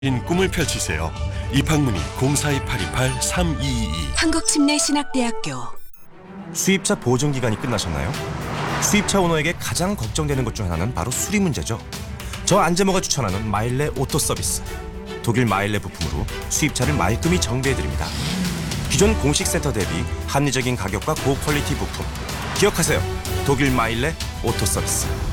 인 꿈을 펼치세요. 입학문의 042-828-3222. 한국침례신학대학교. 수입차 보증 기간이 끝나셨나요? 수입차 오너에게 가장 걱정되는 것 중 하나는 바로 수리 문제죠. 저 안재모가 추천하는 마일레 오토 서비스. 독일 마일레 부품으로 수입차를 말끔히 정비해드립니다. 기존 공식 센터 대비 합리적인 가격과 고퀄리티 부품. 기억하세요. 독일 마일레 오토 서비스.